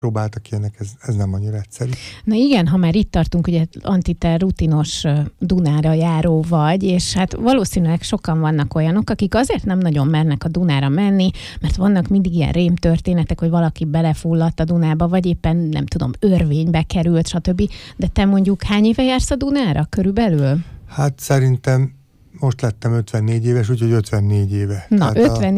próbáltak ilyenek, ez nem annyira egyszerű. Na igen, ha már itt tartunk, ugye Antti, te rutinos Dunára járó vagy, és hát valószínűleg sokan vannak olyanok, akik azért nem nagyon mernek a Dunára menni, mert vannak mindig ilyen rémtörténetek, hogy valaki belefulladt a Dunába, vagy éppen, nem tudom, örvénybe került, stb. De te mondjuk hány éve jársz a Dunára körülbelül? Hát szerintem most lettem 54 éves, úgyhogy 54 éve. Na,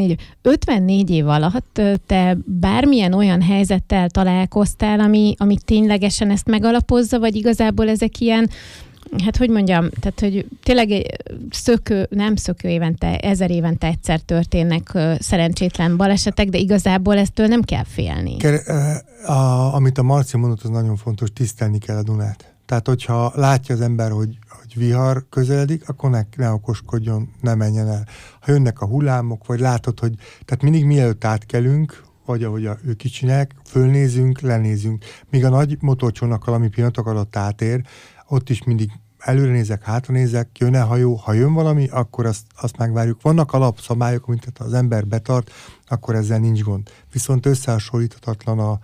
54 év alatt te bármilyen olyan helyzettel találkoztál, ami ténylegesen ezt megalapozza, vagy igazából ezek ilyen, hát hogy mondjam, tehát hogy tényleg nem szökő évente, 1000 évente egyszer történnek szerencsétlen balesetek, de igazából eztől nem kell félni. Amit a Marci mondott, az nagyon fontos, tisztelni kell a Dunát. Tehát, hogyha látja az ember, hogy vihar közeledik, akkor ne okoskodjon, ne menjen el. Ha jönnek a hullámok, vagy látod, hogy tehát mindig mielőtt átkelünk, vagy ahogy ők csinálják, fölnézünk, lenézünk. Míg a nagy motorcsónakkal, ami pillanatok alatt átér, ott is mindig előre nézek, hátra nézek, jön-e hajó, ha jön valami, akkor azt megvárjuk. Vannak alapszabályok, amit az ember betart, akkor ezzel nincs gond. Viszont összehasonlíthatatlan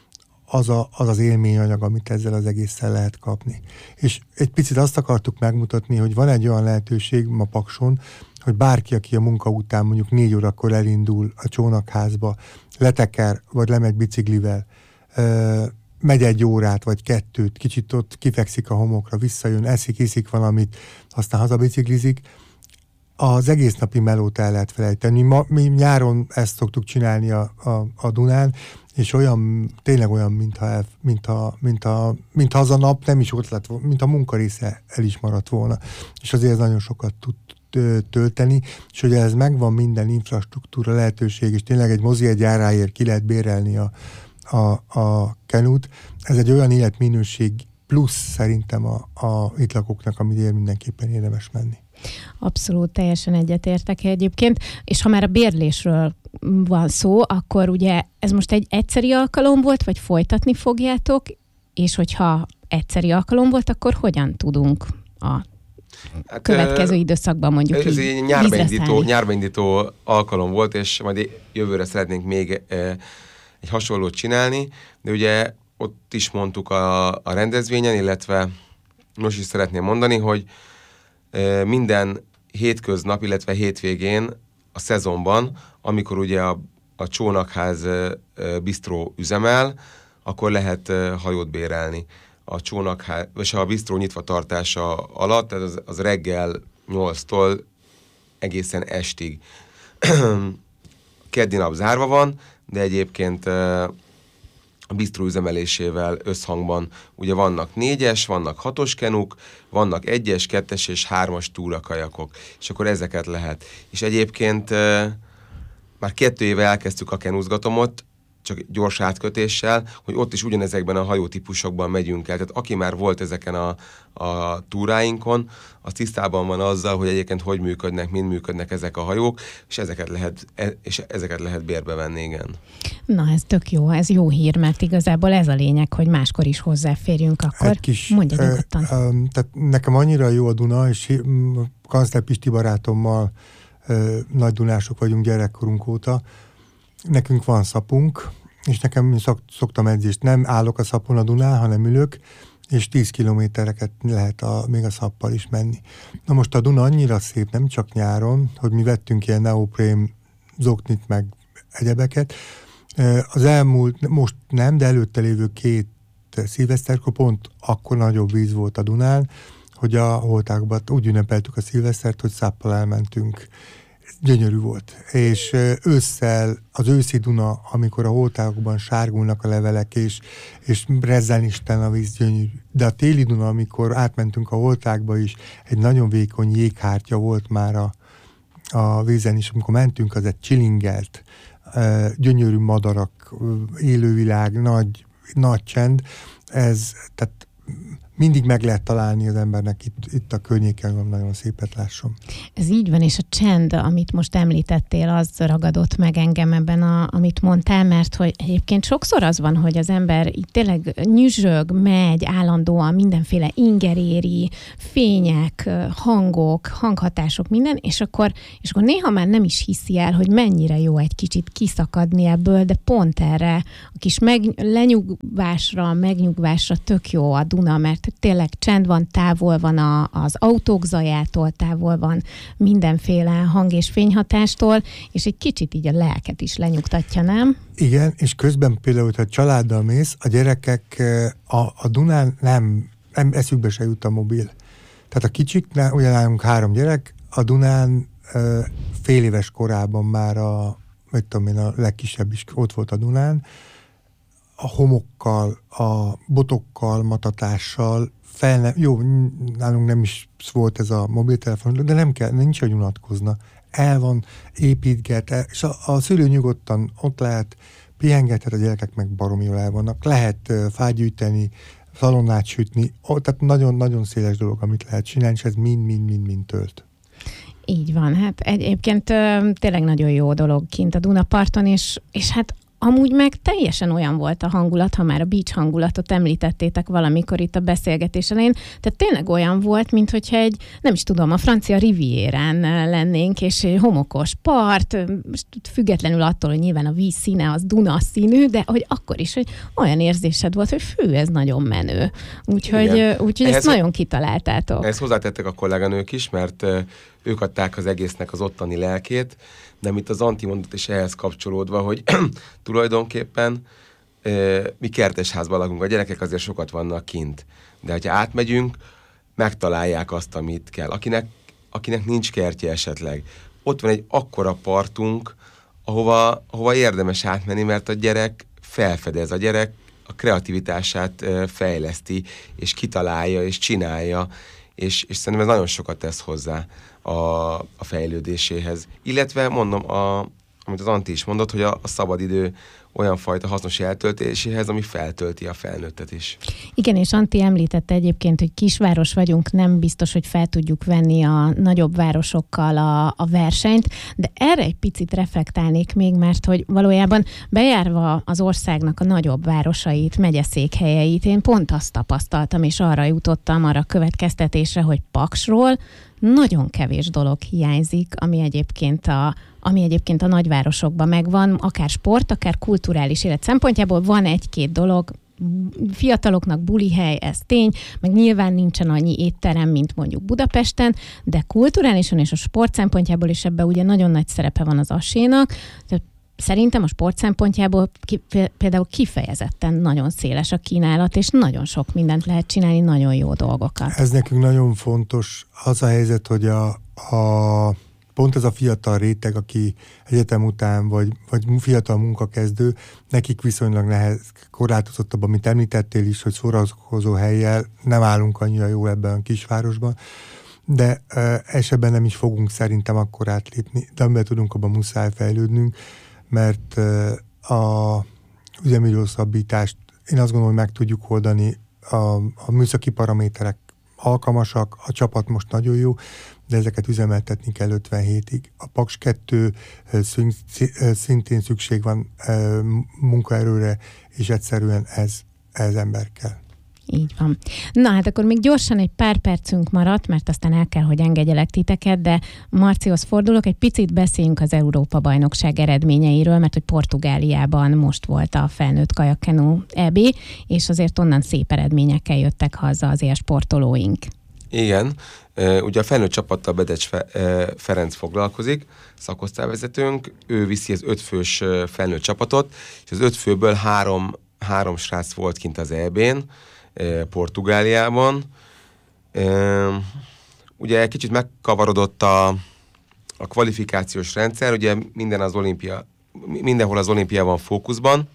az élményanyag, amit ezzel az egésszel lehet kapni. És egy picit azt akartuk megmutatni, hogy van egy olyan lehetőség ma Pakson, hogy bárki, aki a munka után mondjuk 4 órakor elindul a csónakházba, leteker, vagy lemegy biciklivel, megy 1 órát, vagy 2, kicsit ott kifekszik a homokra, visszajön, iszik valamit, aztán hazabiciklizik, az egész napi melót el lehet felejteni. Mi nyáron ezt szoktuk csinálni a Dunán, és tényleg olyan, mintha az a nap nem is ott lett volna, mint a munkarésze el is maradt volna. És azért ez nagyon sokat tud tölteni, és hogy ez megvan minden infrastruktúra lehetőség, és tényleg egy mozi egy áráért ki lehet bérelni a kenút. Ez egy olyan életminőség plusz szerintem a itt lakóknak, amit mindenképpen érdemes menni. Abszolút, teljesen egyetértek egyébként, és ha már a bérlésről van szó, akkor ugye ez most egy egyszeri alkalom volt, vagy folytatni fogjátok, és hogyha egyszeri alkalom volt, akkor hogyan tudunk a következő időszakban mondjuk ez egy nyárbeindító alkalom volt, és majd jövőre szeretnénk még egy hasonlót csinálni, de ugye ott is mondtuk a rendezvényen, illetve most is szeretném mondani, hogy minden hétköznap, illetve hétvégén a szezonban, amikor ugye a csónakház bisztró üzemel, akkor lehet hajót bérelni. A csónakház, és a bisztró nyitva tartása alatt, tehát az reggel 8-tól egészen estig. Keddi nap zárva van, de egyébként a bisztró üzemelésével összhangban ugye vannak 4-es, vannak 6-os kenuk, vannak 1-es, 2-es és 3-as túrakajakok, és akkor ezeket lehet. És egyébként már 2 éve elkezdtük a kenuzgatomot, csak gyors átkötéssel, hogy ott is ugyanezekben a hajótípusokban megyünk el. Tehát aki már volt ezeken a túráinkon, az tisztában van azzal, hogy egyébként hogy működnek, mind működnek ezek a hajók, és ezeket lehet bérbe venni, igen. Na, ez tök jó, ez jó hír, mert igazából ez a lényeg, hogy máskor is hozzáférjünk, akkor mondja nyugodtan. Tehát nekem annyira jó a Duna, és Kancler Pisti barátommal nagy dunások vagyunk gyerekkorunk óta. Nekünk van szapunk, és nekem szoktam edzést. Nem állok a szapon a Dunán, hanem ülök, és 10 kilométereket lehet még a szappal is menni. Na most a Duna annyira szép, nem csak nyáron, hogy mi vettünk ilyen neoprém zoknit, meg egyebeket. Az elmúlt, most nem, de előtte lévő 2 szilveszterkor pont akkor nagyobb víz volt a Dunán, hogy a holtákban úgy ünnepeltük a szilvesztert, hogy szappal elmentünk. Gyönyörű volt. És ősszel, az őszi Duna, amikor a holtákban sárgulnak a levelek, és rezzen Isten a víz, gyönyörű. De a téli Duna, amikor átmentünk a holtákba is, egy nagyon vékony jéghártya volt már a vízen is, amikor mentünk, az egy csilingelt, gyönyörű madarak, élővilág, nagy csend. Tehát mindig meg lehet találni az embernek itt a környéken, nagyon szépet lásson. Ez így van, és a csend, amit most említettél, az ragadott meg engem ebben, amit mondtál, mert hogy egyébként sokszor az van, hogy az ember itt tényleg nyüzsög, megy állandóan, mindenféle ingeréri, fények, hangok, hanghatások, minden, és akkor néha már nem is hiszi el, hogy mennyire jó egy kicsit kiszakadni ebből, de pont erre a kis megnyugvásra tök jó a Duna, mert tényleg csend van, távol van az autók zajától, távol van mindenféle hang- és fényhatástól, és egy kicsit így a lelket is lenyugtatja, nem? Igen, és közben például, hogyha családdal mész, a gyerekek a Dunán nem eszükbe se jut a mobil. Tehát a kicsik, ugye nálunk 3 gyerek, a Dunán fél éves korában már a legkisebb is ott volt a Dunán, a homokkal, a botokkal, matatással, jó, nálunk nem is volt ez a mobiltelefon, de nincs, hogy unatkozna. El van, építget, és a szülő nyugodtan ott lehet, pihengethet, a gyerekek meg baromi jól el vannak. Lehet fágyűjteni, szalonnát sütni, tehát nagyon-nagyon széles dolog, amit lehet csinálni, és ez mind tölt. Így van, hát egyébként tényleg nagyon jó dolog kint a Dunaparton, és hát amúgy meg teljesen olyan volt a hangulat, ha már a beach hangulatot említettétek valamikor itt a beszélgetés elején, tehát tényleg olyan volt, mint hogyha nem is tudom, a francia rivierán lennénk, és egy homokos part, függetlenül attól, hogy nyilván a víz színe az Duna színű, de hogy akkor is, hogy olyan érzésed volt, hogy ez nagyon menő. Úgyhogy ezt nagyon kitaláltátok. Ezt hozzátettek a kolléganők is, mert ők adták az egésznek az ottani lelkét, de itt az Antti mondott is ehhez kapcsolódva, hogy tulajdonképpen mi kertesházban lakunk, a gyerekek azért sokat vannak kint, de ha átmegyünk, megtalálják azt, amit kell. Akinek nincs kertje esetleg. Ott van egy akkora partunk, ahova érdemes átmenni, mert a gyerek felfedez, a gyerek a kreativitását fejleszti, és kitalálja, és csinálja, és szerintem ez nagyon sokat tesz hozzá a fejlődéséhez. Illetve mondom, amit az Antti is mondott, hogy a szabadidő olyan fajta hasznos eltöltéséhez, ami feltölti a felnőttet is. Igen, és Antti említette egyébként, hogy kisváros vagyunk, nem biztos, hogy fel tudjuk venni a nagyobb városokkal a versenyt, de erre egy picit reflektálnék még, mert hogy valójában bejárva az országnak a nagyobb városait, megyeszékhelyeit, én pont azt tapasztaltam, és arra jutottam, arra következtetésre, hogy Paksról nagyon kevés dolog hiányzik, ami egyébként a nagyvárosokban megvan, akár sport, akár kulturális élet szempontjából van 1-2 dolog, fiataloknak bulihely, ez tény, meg nyilván nincsen annyi étterem, mint mondjuk Budapesten, de kulturálisan és a sport szempontjából is ebben ugye nagyon nagy szerepe van az Asénak, tehát szerintem a sport szempontjából például kifejezetten nagyon széles a kínálat, és nagyon sok mindent lehet csinálni, nagyon jó dolgokat. Ez nekünk nagyon fontos. Az a helyzet, hogy pont ez a fiatal réteg, aki egyetem után, vagy fiatal munkakezdő, nekik viszonylag korlátozottabb, amit említettél is, hogy szórakozó hellyel nem állunk annyira jól ebben a kisvárosban, de esetben nem is fogunk szerintem akkor átlépni, de amiben tudunk, abban muszáj fejlődnünk, mert a üzemidőhosszabbítást én azt gondolom, hogy meg tudjuk oldani, a műszaki paraméterek alkalmasak, a csapat most nagyon jó, de ezeket üzemeltetni kell 57-ig. A Paks 2 szintén szükség van munkaerőre, és egyszerűen ez ember kell. Így van. Na hát akkor még gyorsan egy pár percünk maradt, mert aztán el kell, hogy engedjelek titeket, de Marcihoz fordulok, egy picit beszéljünk az Európa-bajnokság eredményeiről, mert hogy Portugáliában most volt a felnőtt kajakkenu EB, és azért onnan szép eredményekkel jöttek haza az élsportolóink. Igen, ugye a felnőtt csapattal Bedecs Ferenc foglalkozik, szakosztályvezetőnk, ő viszi az 5 fős felnőtt csapatot, és az 5 főből 3 srác volt kint az EB-n, Portugáliában. Ugye kicsit megkavarodott a kvalifikációs rendszer, ugye mindenhol az olimpia van fókuszban,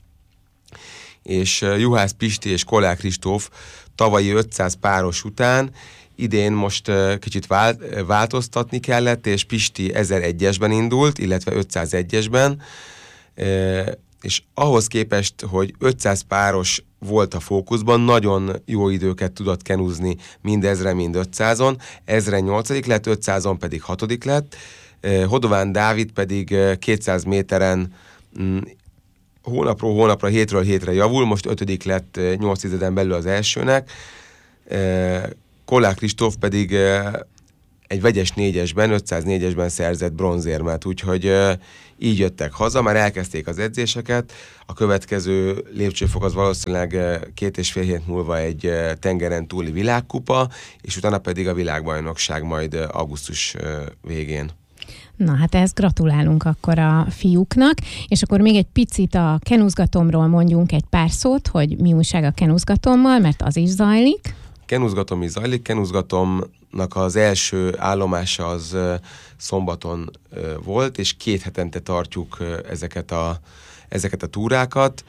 és Juhász Pisti és Kollár Kristóf tavalyi 500 páros után idén most kicsit változtatni kellett, és Pisti 1001-esben indult, illetve 501-esben, és ahhoz képest, hogy 500 páros volt a fókuszban, nagyon jó időket tudott kenúzni mind 1000-en, mind 500-on, 1000-en 8. lett, 500-on pedig 6. lett, Hodován Dávid pedig 200 méteren hónapról hónapra, hétről hétre javul, most 5. lett 8 tizeden belül az elsőnek, Kollár Kristóf pedig egy vegyes 4-esben, 504-esben szerzett bronzérmet, úgyhogy így jöttek haza, már elkezdték az edzéseket, a következő lépcsőfok az valószínűleg 2,5 hét múlva egy tengeren túli világkupa, és utána pedig a világbajnokság majd augusztus végén. Na hát ehhez gratulálunk akkor a fiúknak, és akkor még egy picit a kenuzgatomról mondjunk egy pár szót, hogy mi újság a kenuzgatommal, mert az is zajlik. Kenuzgatom is zajlik, Kenuzgatomnak az első állomása az szombaton volt, és 2 hetente tartjuk ezeket a túrákat.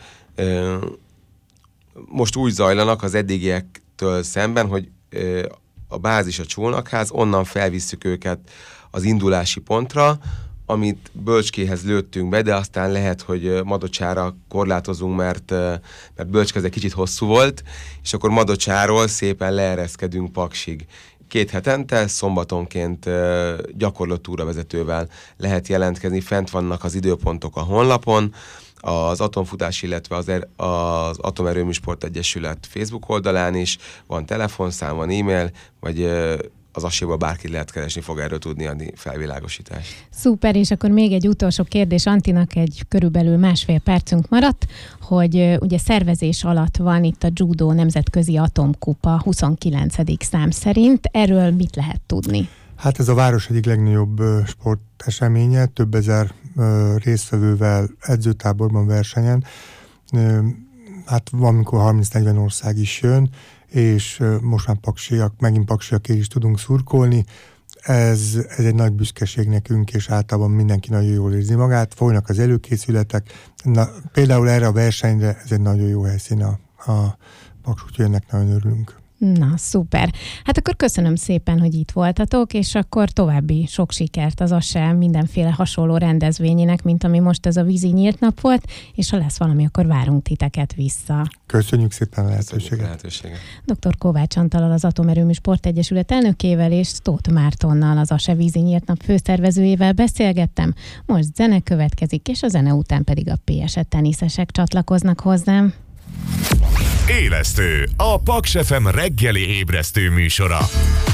Most úgy zajlanak az eddigiektől szemben, hogy a bázis a Csónakház, onnan felvisszük őket az indulási pontra, amit Bölcskéhez lőttünk be, de aztán lehet, hogy Madocsára korlátozunk, mert Bölcske egy kicsit hosszú volt, és akkor Madocsáról szépen leereszkedünk Paksig. 2 hetente, szombatonként gyakorló túravezetővel lehet jelentkezni, fent vannak az időpontok a honlapon, az Atomfutás, illetve az Atomerőmű Sport Egyesület Facebook oldalán is, van telefonszám, van e-mail, vagy az aséból bárki lehet keresni, fog erről tudni adni felvilágosítást. Szuper, és akkor még egy utolsó kérdés Antinak, egy körülbelül 1,5 percünk maradt, hogy ugye szervezés alatt van itt a Judo Nemzetközi Atomkupa 29. szám szerint. Erről mit lehet tudni? Hát ez a város egyik legnagyobb sporteseménye, több ezer résztvevővel edzőtáborban versenyen. Hát valamikor 30-40 ország is jön, és most már megint paksiakért is tudunk szurkolni. Ez egy nagy büszkeség nekünk, és általában mindenki nagyon jól érzi magát. Folynak az előkészületek. Például erre a versenyre ez egy nagyon jó helyszín a Paks, úgyhogy ennek nagyon örülünk. Na, szuper. Hát akkor köszönöm szépen, hogy itt voltatok, és akkor további sok sikert az ASE mindenféle hasonló rendezvényének, mint ami most ez a vízi nyílt nap volt, és ha lesz valami, akkor várunk titeket vissza. Köszönjük szépen a lehetőséget. Dr. Kovács Antallal, az Atomerőmű Sport Egyesület elnökével és Tóth Mártonnal, az ASE vízi nyílt nap főszervezőjével beszélgettem. Most zene következik, és a zene után pedig a PSE teniszesek csatlakoznak hozzám. Élesztő, a Paks FM reggeli ébresztő műsora.